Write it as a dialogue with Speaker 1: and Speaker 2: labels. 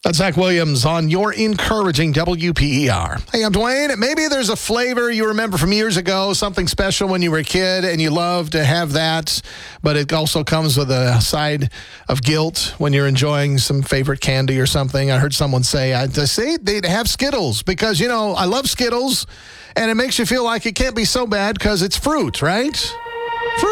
Speaker 1: Zach Williams on your encouraging WPER. Hey, I'm Dwayne. Maybe there's a flavor you remember from years ago, something special when you were a kid, and you love to have that, but it also comes with a side of guilt when you're enjoying some favorite candy or something. I heard someone say, they'd have Skittles because, I love Skittles, and it makes you feel like it can't be so bad because it's fruit, right?